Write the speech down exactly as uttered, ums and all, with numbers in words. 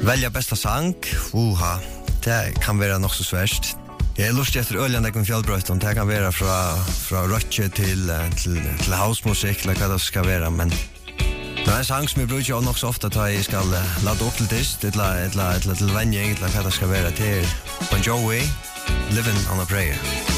Välja bästa sang, uha, det kan vara nog så svårt. Jag lustar efter öljan där med fjällbröten, det kan vara från från rocke till till till housemusik eller vad det ska vara, men det är en sang som jag brukar nog så ofta ta jag ska ladda upp till dist, eller eller eller till vänja eller vad det ska vara till Bon Jovi, Living on a Prayer.